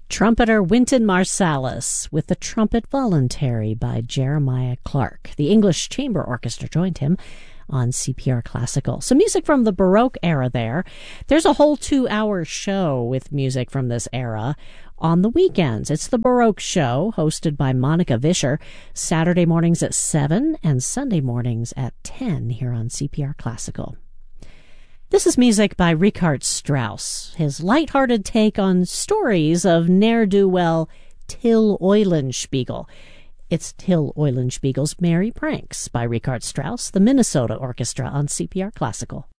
Trumpeter Wynton Marsalis with the Trumpet Voluntary by Jeremiah Clark. The English Chamber Orchestra joined him on CPR Classical. Some music from the Baroque era there. There's a whole 2-hour show with music from this era on the weekends. It's the Baroque Show, hosted by Monica Vischer, Saturday mornings at 7 and Sunday mornings at 10 here on CPR Classical. This is music by Richard Strauss, his lighthearted take on stories of ne'er-do-well Till Eulenspiegel. It's Till Eulenspiegel's Merry Pranks by Richard Strauss, the Minnesota Orchestra on CPR Classical.